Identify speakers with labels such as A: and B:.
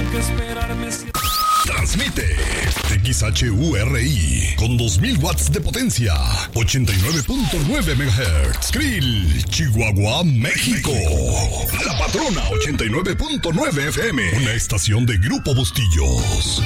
A: que esperarme.
B: Transmite XHURI con 2000 watts de potencia, 89.9 MHz. Krill, Chihuahua, México. La Patrona 89.9 FM, una estación de Grupo Bustillos.